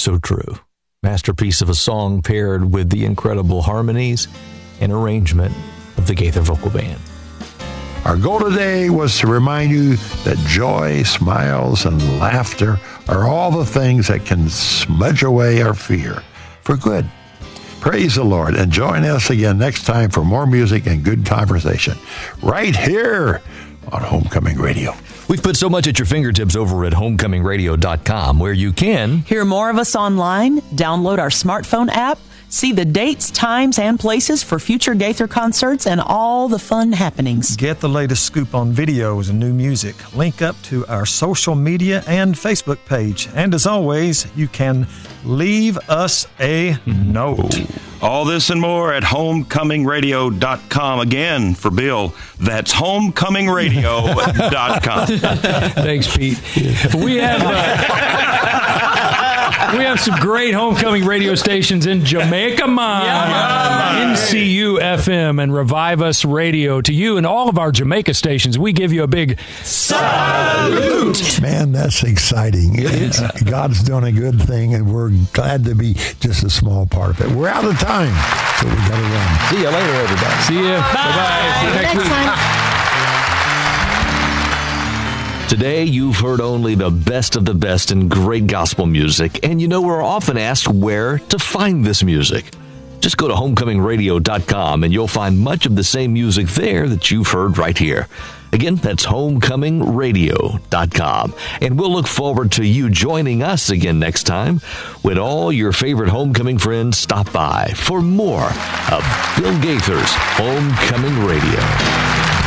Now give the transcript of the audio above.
so true. Masterpiece of a song paired with the incredible harmonies and arrangement of the Gaither Vocal Band. Our goal today was to remind you that joy, smiles, and laughter are all the things that can smudge away our fear for good. Praise the Lord, and join us again next time for more music and good conversation right here on Homecoming Radio. We've put so much at your fingertips over at homecomingradio.com, where you can hear more of us online, download our smartphone app, see the dates, times, and places for future Gaither concerts and all the fun happenings. Get the latest scoop on videos and new music. Link up to our social media and Facebook page. And as always, you can leave us a note. All this and more at homecomingradio.com. Again, for Bill, that's homecomingradio.com. Thanks, Pete. We have some great homecoming radio stations in Jamaica, NCU FM and Revive Us Radio. To you and all of our Jamaica stations, we give you a big salute. Man, that's exciting. God's done a good thing, and we're glad to be just a small part of it. We're out of time, so we got to run. See you later, everybody. See you. Bye-bye. See you next week. Today, you've heard only the best of the best in great gospel music, and you know we're often asked where to find this music. Just go to homecomingradio.com, and you'll find much of the same music there that you've heard right here. Again, that's homecomingradio.com, and we'll look forward to you joining us again next time when all your favorite homecoming friends stop by for more of Bill Gaither's Homecoming Radio.